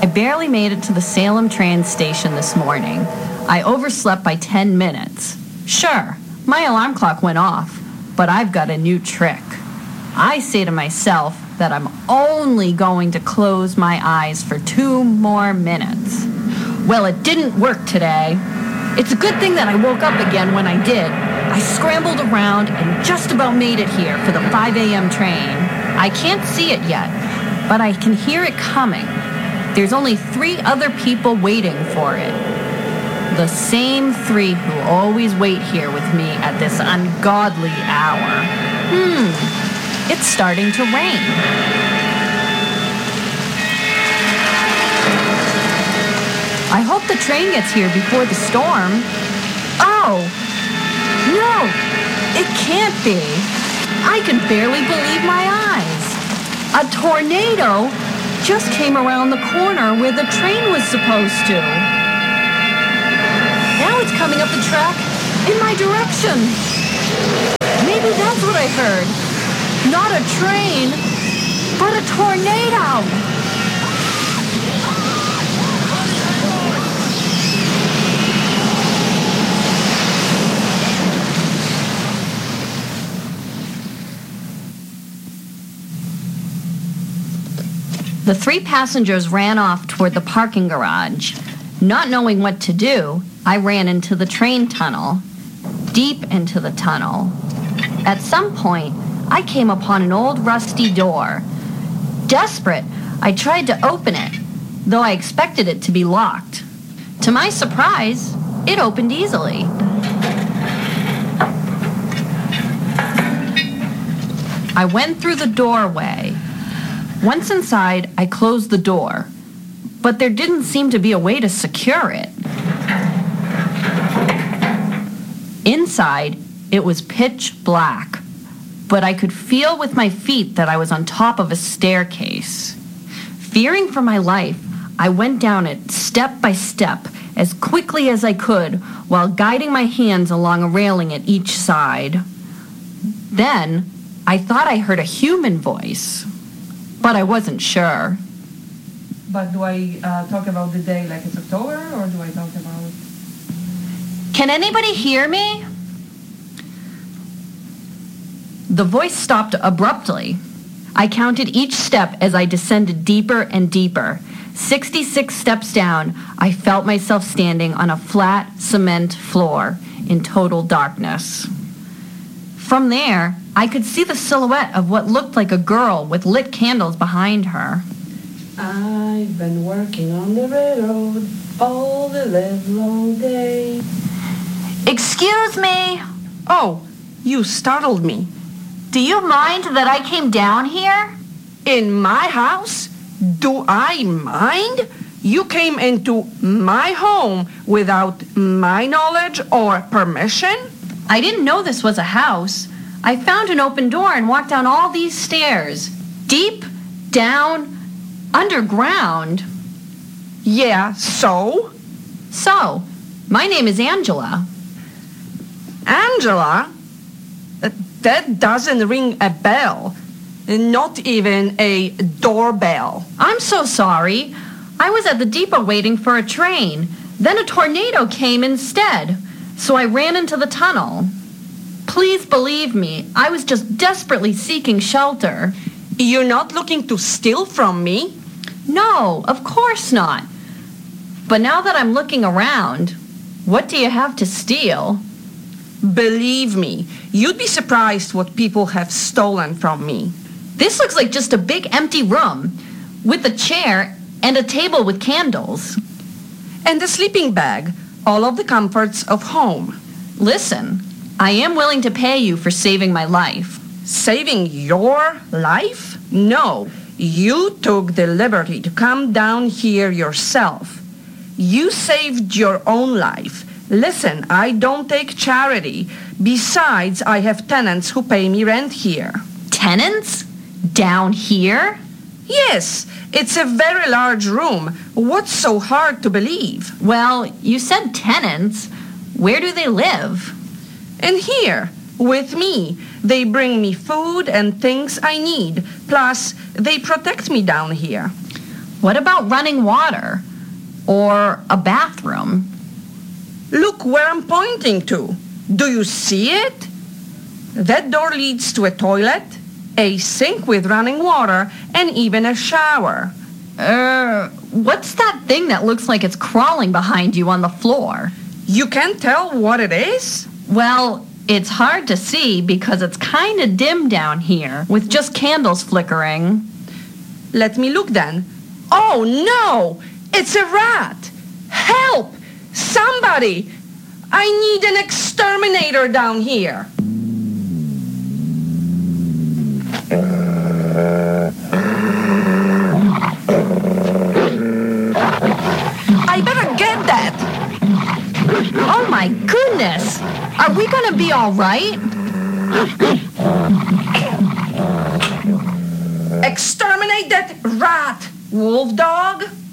I barely made it to the Salem train station this morning. I overslept by 10 minutes. Sure, my alarm clock went off, but I've got a new trick. I say to myself that I'm only going to close my eyes for 2 more minutes. Well, it didn't work today. It's a good thing that I woke up again when I did. I scrambled around and just about made it here for the 5 a.m. train. I can't see it yet, but I can hear it coming. There's only 3 other people waiting for it. The same 3 who always wait here with me at this ungodly hour. It's starting to rain. I hope the train gets here before the storm. Oh, no, it can't be. I can barely believe my eyes. A tornado just came around the corner where the train was supposed to. Now it's coming up the track in my direction. Maybe that's what I heard. Not a train, but a tornado. The 3 passengers ran off toward the parking garage. Not knowing what to do, I ran into the train tunnel, deep into the tunnel. At some point, I came upon an old rusty door. Desperate, I tried to open it, though I expected it to be locked. To my surprise, it opened easily. I went through the doorway. Once inside, I closed the door, but there didn't seem to be a way to secure it. Inside, it was pitch black, but I could feel with my feet that I was on top of a staircase. Fearing for my life, I went down it step by step as quickly as I could while guiding my hands along a railing at each side. Then, I thought I heard a human voice, but I wasn't sure. But do I talk about the day like it's October, or do I talk about... Can anybody hear me? The voice stopped abruptly. I counted each step as I descended deeper and deeper. 66 steps down, I felt myself standing on a flat cement floor in total darkness. From there, I could see the silhouette of what looked like a girl with lit candles behind her. I've been working on the railroad all the livelong day. Excuse me. Oh, you startled me. Do you mind that I came down here? In my house? Do I mind? You came into my home without my knowledge or permission? I didn't know this was a house. I found an open door and walked down all these stairs. Deep, down, underground. Yeah, so? So, my name is Angela. Angela? That doesn't ring a bell. Not even a doorbell. I'm so sorry. I was at the depot waiting for a train. Then a tornado came instead. So I ran into the tunnel. Please believe me, I was just desperately seeking shelter. You're not looking to steal from me? No, of course not. But now that I'm looking around, what do you have to steal? Believe me, you'd be surprised what people have stolen from me. This looks like just a big empty room with a chair and a table with candles. And a sleeping bag. All of the comforts of home. Listen, I am willing to pay you for saving my life. Saving your life? No, you took the liberty to come down here yourself. You saved your own life. Listen, I don't take charity. Besides, I have tenants who pay me rent here. Tenants? Down here? Yes, it's a very large room. What's so hard to believe? Well, you said tenants. Where do they live? In here, with me. They bring me food and things I need. Plus, they protect me down here. What about running water? Or a bathroom? Look where I'm pointing to. Do you see it? That door leads to a toilet, a sink with running water, and even a shower. What's that thing that looks like it's crawling behind you on the floor? You can't tell what it is? Well, it's hard to see because it's kind of dim down here with just candles flickering. Let me look then. Oh no! It's a rat! Help! Somebody! I need an exterminator down here. I better get that. Oh my goodness! Are we gonna be all right? Exterminate that rat, wolf dog.